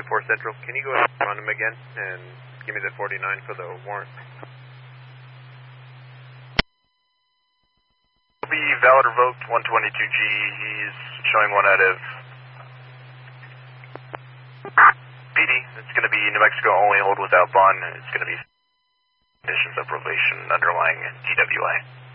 4 Central. Can you go ahead and run him again and give me the 49 for the warrant? Will be valid revoked 122G. He's showing 1 out of PD. It's going to be New Mexico only, hold without bond. It's going to be conditions of probation underlying DWI.